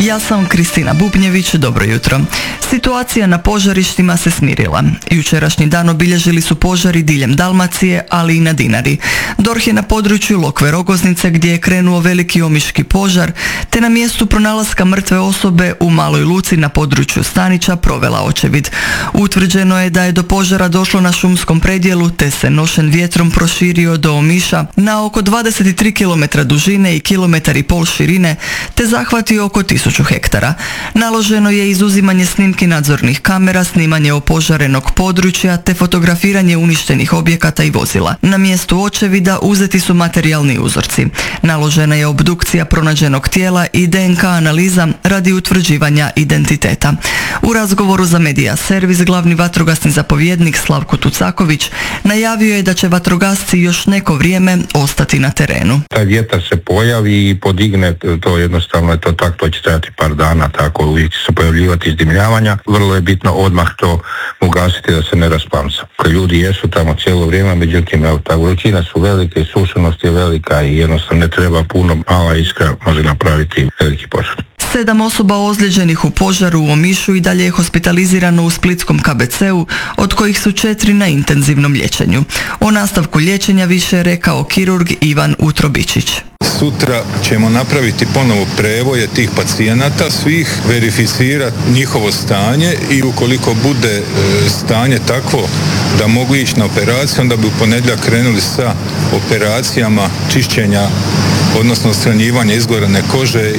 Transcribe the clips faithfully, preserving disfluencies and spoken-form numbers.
Ja sam Kristina Bubnjević, dobro jutro. Situacija na požarištima se smirila. Jučerašnji dan obilježili su požari diljem Dalmacije, ali i na Dinari. DORH je na području Lokve Rogoznice, gdje je krenuo veliki omiški požar, te na mjestu pronalaska mrtve osobe u Maloj Luci na području Stanića provela očevid. Utvrđeno je da je do požara došlo na šumskom predjelu, te se nošen vjetrom proširio do Omiša na oko dvadeset tri kilometra dužine i kilometar i pol širine, te zahvatio oko tisuću hektara. Naloženo je izuzimanje snimki nadzornih kamera, snimanje opožarenog područja te fotografiranje uništenih objekata i vozila. Na mjestu očevida uzeti su materijalni uzorci. Naložena je obdukcija pronađenog tijela i D N K analiza radi utvrđivanja identiteta. U razgovoru za Medija Servis glavni vatrogasni zapovjednik Slavko Tucaković najavio je da će vatrogasci još neko vrijeme ostati na terenu. Taj vjetar se pojavi i podigne, to jednostavno je to tako, to će trajati par dana, tako uvijek će se pojavljivati izdimljavanja. Vrlo je bitno odmah to ugasiti da se ne raspamsa. Koji ljudi jesu tamo cijelo vrijeme, međutim, evo, ta vrućina su velike, sušenost je velika i jednostavno ne treba puno, mala iskra može napraviti veliki požar. Sedam osoba ozlijeđenih u požaru u Omišu i dalje je hospitalizirano u splitskom K B C-u, od kojih su četiri na intenzivnom liječenju. O nastavku liječenja više je rekao kirurg Ivan Utrobičić. Sutra ćemo napraviti ponovo prevoje tih pacijenata, svih, verificirati njihovo stanje i ukoliko bude stanje takvo da mogu ići na operaciju, onda bi u ponedjeljak krenuli sa operacijama čišćenja, odnosno odstranjivanja izgorene kože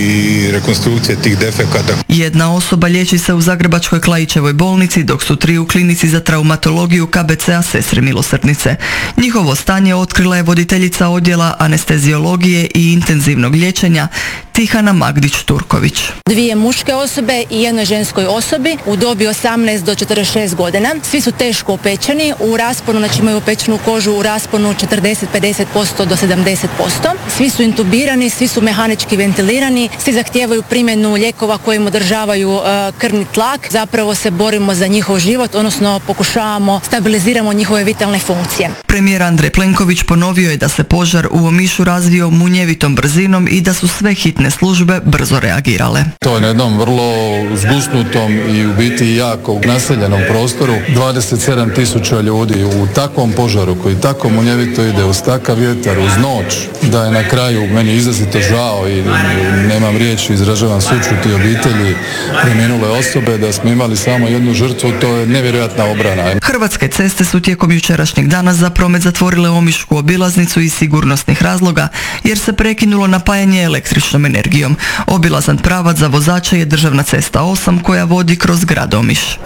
i rekonstrukcije tih defekata. Jedna osoba liječi se u Zagrebačkoj Klaićevoj bolnici, dok su tri u klinici za traumatologiju K B C-a Sestre Milosrdnice. Njihovo stanje otkrila je voditeljica odjela anesteziologije i intenzivnog liječenja Tihana Magdić-Turković. Dvije muške osobe i jednoj ženskoj osobi u dobi osamnaest do četrdeset šest godina. Svi su teško opečeni, u rasponu, znači imaju opečenu kožu u rasponu četrdeset do pedeset posto do sedamdeset posto. Svi su intubirani, svi su mehanički ventilirani, svi zahtijevaju primjenu lijekova koji im održavaju uh, krvni tlak. Zapravo se borimo za njihov život, odnosno pokušavamo stabiliziramo njihove vitalne funkcije. Premijer Andrej Plenković ponovio je da se požar u Omišu razvio munjevitom brzinom i da su sve hitne službe brzo reagirale. To je na jednom vrlo zgusnutom i u biti jako naseljenom prostoru. dvadeset sedam tisuća ljudi u takvom požaru koji tako munjevito ide uz takav vjetar, uz noć, da je na kraju meni izrazito žao i nemam riječi, izražavam sućut i obitelji preminule osobe, da smo imali samo jednu žrtvu, to je nevjerojatna obrana. Hrvatske ceste su tijekom jučerašnjeg dana za promet zatvorile omišku obilaznicu iz sigurnosnih razloga jer se prekinulo napajanje električnom energijom. Obilazan pravac za vozače je državna cesta osam koja vodi kroz grad Omiš.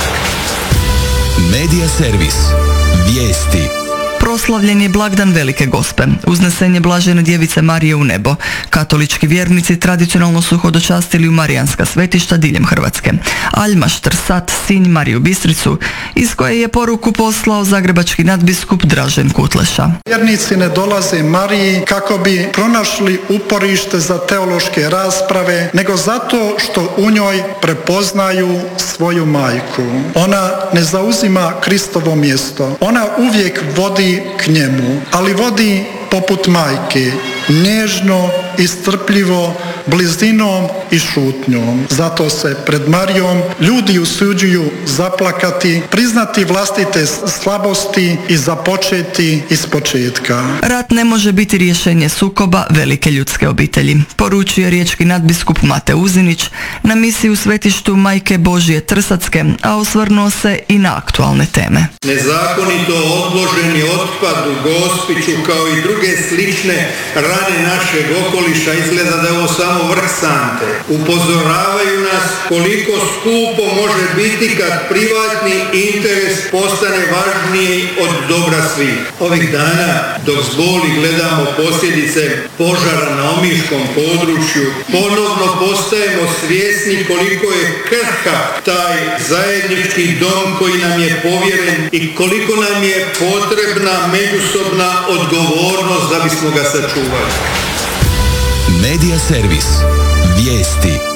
Medija Servis. Vijesti. Proslavljen je blagdan Velike Gospe, uznesenje Blažene djevice Marije u nebo. Katolički vjernici tradicionalno su hodočastili u marijanska svetišta diljem Hrvatske. Aljmaš Trsat, Sinj, Mariju Bistricu, iz koje je poruku poslao zagrebački nadbiskup Dražen Kutleša. Vjernici ne dolaze Mariji kako bi pronašli uporište za teološke rasprave, nego zato što u njoj prepoznaju svoju majku. Ona ne zauzima Kristovo mjesto. Ona uvijek vodi k njemu, ali vodi poput majke, nježno i strpljivo, blizinom i šutnjom. Zato se pred Marijom ljudi usuđuju zaplakati, priznati vlastite slabosti i započeti iz početka. Rat ne može biti rješenje sukoba velike ljudske obitelji, poručio riječki nadbiskup Mate Uzinić na misiji u svetištu Majke Božje Trsatske, a osvrnuo se i na aktualne teme. Nezakonito odloženi otpad u Gospiću kao i druge slične rane našeg okoliša, izgleda da je ovo samo vrh sante. Upozoravaju nas koliko skupo može biti kad privatni interes postane važniji od dobra svih. Ovih dana, dok s boli gledamo posljedice požara na omiškom području, ponovno postajemo svjesni koliko je krhak taj zajednički dom koji nam je povjeren i koliko nam je potrebna međusobna odgovornost da bismo ga sačuvali. Medija Servis. Vijesti.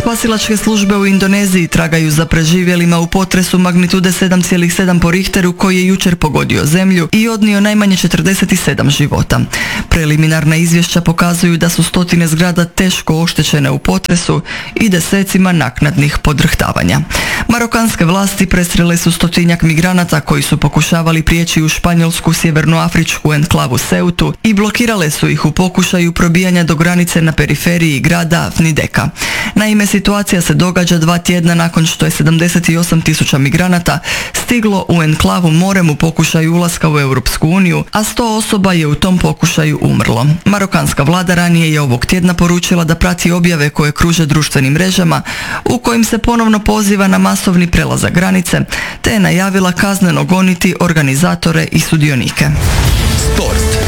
Spasilačke službe u Indoneziji tragaju za preživjelima u potresu magnitude sedam zarez sedam po Richteru koji je jučer pogodio zemlju i odnio najmanje četrdeset sedam života. Preliminarna izvješća pokazuju da su stotine zgrada teško oštećene u potresu i desecima naknadnih podrhtavanja. Marokanske vlasti presrele su stotinjak migranata koji su pokušavali prijeći u španjolsku sjevernoafričku enklavu Ceutu i blokirale su ih u pokušaju probijanja do granice na periferiji grada Fnideka. Naime, situacija se događa dva tjedna nakon što je sedamdeset osam tisuća migranata stiglo u enklavu morem u pokušaju ulaska u Europsku uniju, a sto osoba je u tom pokušaju umrlo. Marokanska vlada ranije je ovog tjedna poručila da prati objave koje kruže društvenim mrežama u kojim se ponovno poziva na masovni prelazak granice, te je najavila kazneno goniti organizatore i sudionike. Sport.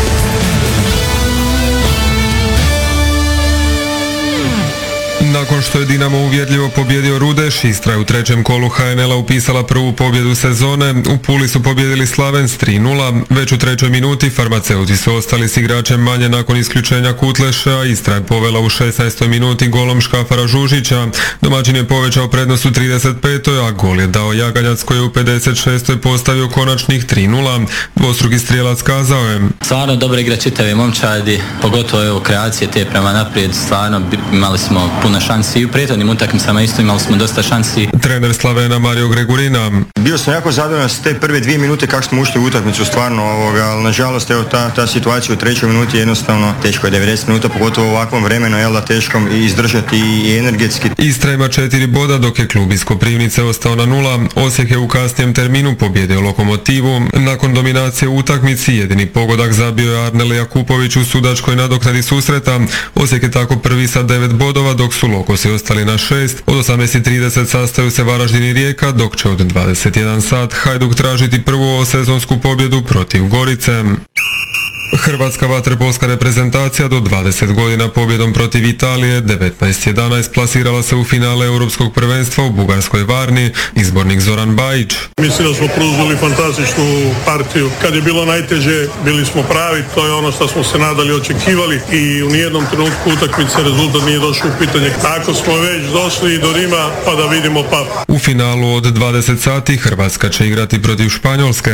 Nakon što je Dinamo uvjerljivo pobjedio Rudeš, Istra je u trećem kolu ha en el-a upisala prvu pobjedu sezone. U Puli su pobjedili Slaven s tri nula. Već u trećoj minuti farmaceuti su ostali s igračem manje nakon isključenja Kutleša. Istra je povela u šesnaestoj minuti golom Škafara Žužića. Domaćin je povećao prednost u trideset petoj, a gol je dao Jaganjac koji je u pedeset šestoj postavio konačnih tri nula. Dvostruki strijelac kazao je: Stvarno dobra igra čitave momčadi, pogotovo evo kreacije te prema naprijed, stvarno imali smo puno šansi i u prethodnim utakmicama isto imali smo dosta šansi. Trener Slavena Mario Gregurina: Bio sam jako zadovoljan s te prve dvije minute kako smo ušli u utakmicu, stvarno, ovoga, ali nažalost evo ta, ta situacija u trećoj minuti jednostavno teško je devedeset minuta, pogotovo u ovakvom vremenu, jel da, teškom i izdržati i energetski. Istra ima četiri boda dok je klub iz Koprivnice ostao na nula. Osijek je u kasnijem terminu pobjedio Lokomotivu. Nakon dominacije u utakmici jedini pogodak zabio je Arnel Jakupović u sudačkoj nadoknadi susreta. Osijek je tako prvi sa devet bodova dok su Lokosi ostali na šest. Od osamnaest i trideset sastaju se Varaždin i Rijeka, dok će od dvadeset jedan sat Hajduk tražiti prvu sezonsku pobjedu protiv Gorice. Hrvatska vaterpolska reprezentacija do dvadeset godina pobjedom protiv Italije devetnaest jedanaest plasirala se u finale Europskog prvenstva u Bugarskoj Varni. Izbornik Zoran Bajić: Mislim da smo preuzeli fantastičnu partiju. Kad je bilo najteže, bili smo pravi, to je ono što smo se nadali, očekivali i u nijednom trenutku utakmice rezultat nije došao u pitanje. Ako smo već došli do Rima, pa da vidimo papu. U finalu od dvadeset sati Hrvatska će igrati protiv Španjolske.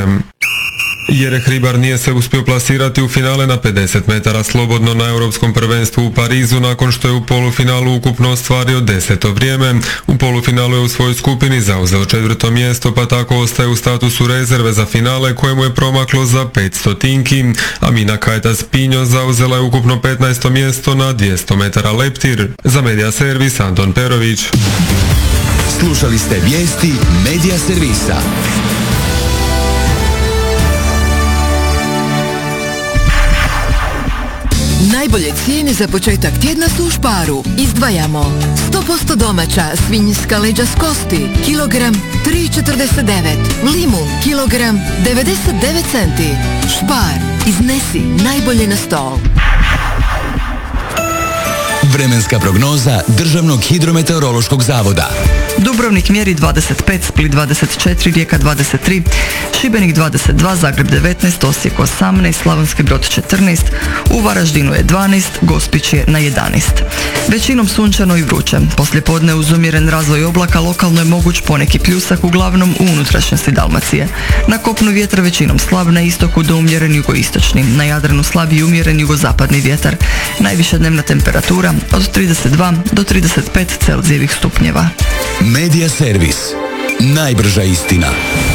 Jereh Hribar nije se uspio plasirati u finale na pedeset metara slobodno na Europskom prvenstvu u Parizu nakon što je u polufinalu ukupno ostvario deseto vrijeme. U polufinalu je u svojoj skupini zauzeo četvrto mjesto, pa tako ostaje u statusu rezerve za finale kojemu je promaklo za pet stotinki. Amina Kajtas Pinjo zauzela je ukupno petnaesto mjesto na dvjesto metara leptir. Za Medija Servis Anton Perović. Slušali ste vijesti Medija Servisa. Najbolje cijene za početak tjedna su u Sparu. Izdvajamo sto posto domaća svinjska leđa s kosti, kilogram tri četrdeset devet, limun, kilogram devedeset devet centi. Spar, iznesi najbolje na stol. Vremenska prognoza Državnog hidrometeorološkog zavoda. Dubrovnik mjeri dvadeset pet, Split dvadeset četiri, Rijeka dvadeset tri, Šibenik dvadeset dva, Zagreb devetnaest, Osijek osamnaest, Slavonski Brod četrnaest, u Varaždinu je dvanaest, Gospić je na jedanaest. Većinom sunčano i vruće. Poslijepodne uz umjeren razvoj oblaka lokalno je moguć poneki pljusak, uglavnom u unutrašnjosti Dalmacije. Na kopnu vjetar većinom slab, na istoku do umjeren jugoistočni, na Jadranu slab i umjeren jugozapadni vjetar. Najviša dnevna temperatura od trideset dva do trideset pet Celzijevih stupnjeva. Medija Servis. Najbrža istina.